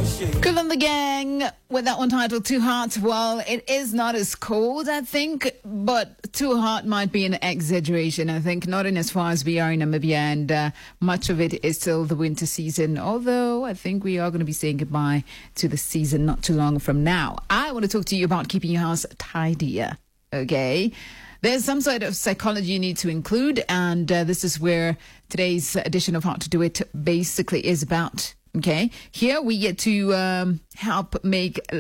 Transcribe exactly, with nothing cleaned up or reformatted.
Cool on the Gang with that one titled Too Hot. Well, it is not as cold, I think, but too hot might be an exaggeration, I think, not in as far as we are in Namibia, and uh, much of it is still the winter season, although I think we are going to be saying goodbye to the season not too long from now. I want to talk to you about keeping your house tidier, okay? There's some sort of psychology you need to include, and uh, this is where today's edition of How to Do It basically is about. Okay, here we get to um, help make